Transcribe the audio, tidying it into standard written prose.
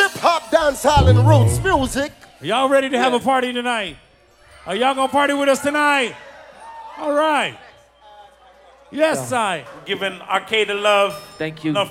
hip-hop, dancehall, and roots music. Y'all ready to have a party tonight? Are y'all gonna party with us tonight? All right. Yes, I. Giving Arcade love. Thank you. Enough